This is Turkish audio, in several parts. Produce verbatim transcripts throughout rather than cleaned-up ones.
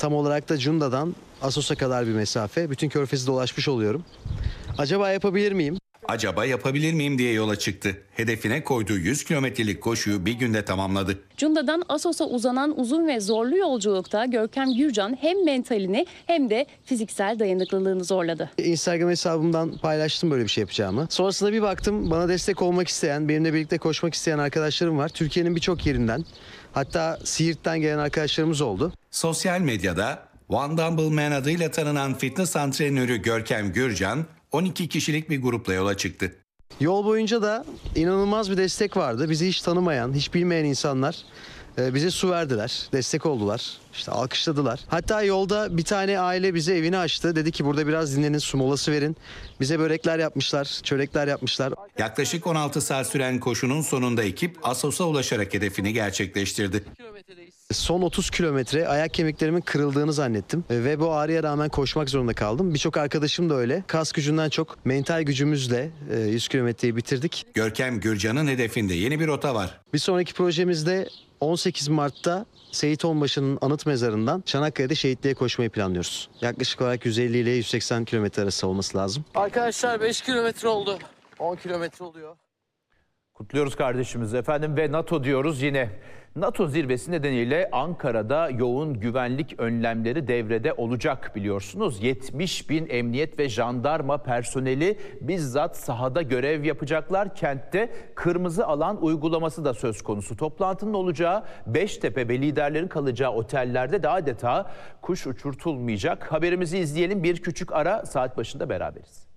Tam olarak da Cunda'dan Assos'a kadar bir mesafe. Bütün Körfez'i dolaşmış oluyorum. Acaba yapabilir miyim? Acaba yapabilir miyim diye yola çıktı. Hedefine koyduğu yüz kilometrelik koşuyu bir günde tamamladı. Cunda'dan Assos'a uzanan uzun ve zorlu yolculukta Görkem Gürcan hem mentalini hem de fiziksel dayanıklılığını zorladı. Instagram hesabımdan paylaştım böyle bir şey yapacağımı. Sonrasında bir baktım, bana destek olmak isteyen, benimle birlikte koşmak isteyen arkadaşlarım var. Türkiye'nin birçok yerinden, hatta Siirt'ten gelen arkadaşlarımız oldu. Sosyal medyada One Dumbbell Man adıyla tanınan fitness antrenörü Görkem Gürcan on iki kişilik bir grupla yola çıktı. Yol boyunca da inanılmaz bir destek vardı. Bizi hiç tanımayan, hiç bilmeyen insanlar bize su verdiler, destek oldular, işte alkışladılar. Hatta yolda bir tane aile bize evini açtı. Dedi ki burada biraz dinlenin, su molası verin. Bize börekler yapmışlar, çörekler yapmışlar. Yaklaşık on altı saat süren koşunun sonunda ekip Assos'a ulaşarak hedefini gerçekleştirdi. Son otuz kilometre ayak kemiklerimin kırıldığını zannettim ve bu ağrıya rağmen koşmak zorunda kaldım. Birçok arkadaşım da öyle. Kas gücünden çok mental gücümüzle yüz kilometreyi bitirdik. Görkem Gürcan'ın hedefinde yeni bir rota var. Bir sonraki projemizde on sekiz Mart'ta Seyit Onbaşı'nın anıt mezarından Çanakkale'de şehitliğe koşmayı planlıyoruz. Yaklaşık olarak yüz elli ile yüz seksen kilometre arası olması lazım. Arkadaşlar beş kilometre oldu. on kilometre oluyor. Kutluyoruz kardeşimizi efendim ve NATO diyoruz yine. NATO zirvesi nedeniyle Ankara'da yoğun güvenlik önlemleri devrede olacak biliyorsunuz. yetmiş bin emniyet ve jandarma personeli bizzat sahada görev yapacaklar. Kentte kırmızı alan uygulaması da söz konusu. Toplantının olacağı Beştepe ve liderlerin kalacağı otellerde de adeta kuş uçurtulmayacak. Haberimizi izleyelim, bir küçük ara, saat başında beraberiz.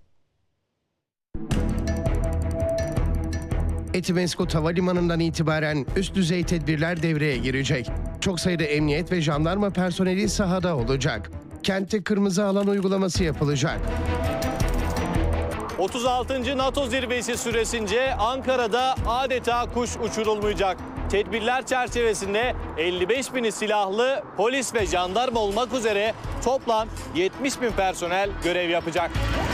Etimeskut Havalimanı'ndan itibaren üst düzey tedbirler devreye girecek. Çok sayıda emniyet ve jandarma personeli sahada olacak. Kentte kırmızı alan uygulaması yapılacak. otuz altıncı NATO zirvesi süresince Ankara'da adeta kuş uçurulmayacak. Tedbirler çerçevesinde elli beş bini silahlı polis ve jandarma olmak üzere toplam yetmiş bin personel görev yapacak.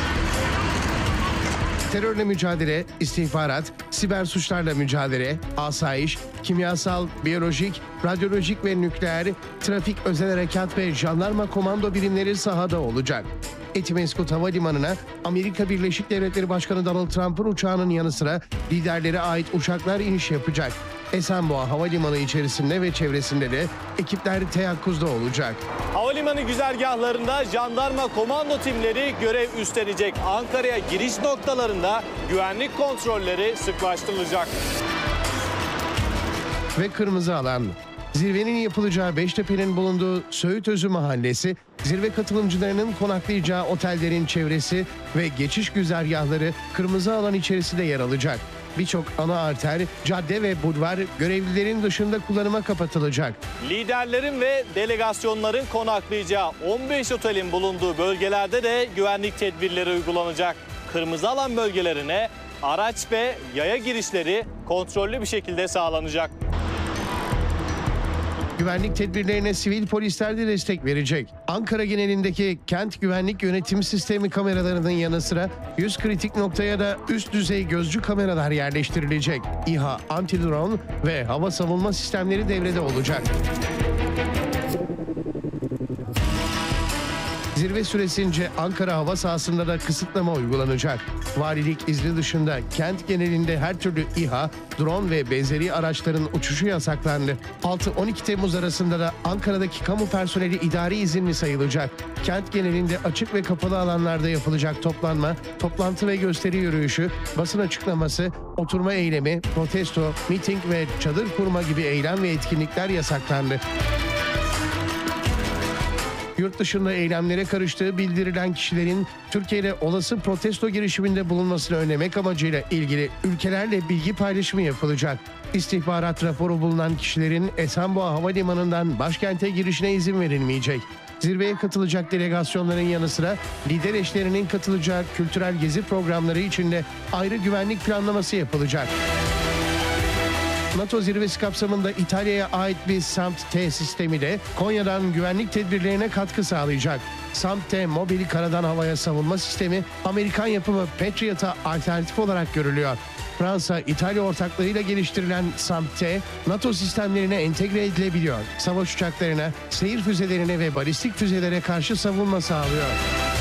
Terörle mücadele, istihbarat, siber suçlarla mücadele, asayiş, kimyasal, biyolojik, radyolojik ve nükleer, trafik, özel harekat ve jandarma komando birimleri sahada olacak. Etimeskut Havalimanı'na Amerika Birleşik Devletleri Başkanı Donald Trump'ın uçağının yanı sıra liderlere ait uçaklar iniş yapacak. Esenboğa Havalimanı içerisinde ve çevresinde de ekipler teyakkuzda olacak. Havalimanı güzergahlarında jandarma komando timleri görev üstlenecek. Ankara'ya giriş noktalarında güvenlik kontrolleri sıklaştırılacak. Ve kırmızı alan. Zirvenin yapılacağı Beştepe'nin bulunduğu Söğütözü Mahallesi, zirve katılımcılarının konaklayacağı otellerin çevresi ve geçiş güzergahları kırmızı alan içerisinde yer alacak. Birçok ana arter, cadde ve bulvar görevlilerin dışında kullanıma kapatılacak. Liderlerin ve delegasyonların konaklayacağı on beş otelin bulunduğu bölgelerde de güvenlik tedbirleri uygulanacak. Kırmızı alan bölgelerine araç ve yaya girişleri kontrollü bir şekilde sağlanacak. Güvenlik tedbirlerine sivil polisler de destek verecek. Ankara genelindeki kent güvenlik yönetim sistemi kameralarının yanı sıra yüz kritik noktaya da üst düzey gözcü kameralar yerleştirilecek. İHA, anti-drone ve hava savunma sistemleri devrede olacak. Zirve süresince Ankara hava sahasında da kısıtlama uygulanacak. Valilik izni dışında kent genelinde her türlü İHA, drone ve benzeri araçların uçuşu yasaklandı. altı on iki Temmuz arasında da Ankara'daki kamu personeli idari izinli sayılacak. Kent genelinde açık ve kapalı alanlarda yapılacak toplanma, toplantı ve gösteri yürüyüşü, basın açıklaması, oturma eylemi, protesto, miting ve çadır kurma gibi eylem ve etkinlikler yasaklandı. Yurt dışında eylemlere karıştığı bildirilen kişilerin Türkiye'de olası protesto girişiminde bulunmasını önlemek amacıyla ilgili ülkelerle bilgi paylaşımı yapılacak. İstihbarat raporu bulunan kişilerin Esenboğa Havalimanı'ndan başkente girişine izin verilmeyecek. Zirveye katılacak delegasyonların yanı sıra lider eşlerinin katılacağı kültürel gezi programları için de ayrı güvenlik planlaması yapılacak. NATO zirvesi kapsamında İtalya'ya ait bir SAMP-T sistemi de Konya'dan güvenlik tedbirlerine katkı sağlayacak. SAMP-T mobil karadan havaya savunma sistemi Amerikan yapımı Patriot'a alternatif olarak görülüyor. Fransa, İtalya ortaklığıyla geliştirilen SAMP-T, NATO sistemlerine entegre edilebiliyor. Savaş uçaklarına, seyir füzelerine ve balistik füzelere karşı savunma sağlıyor.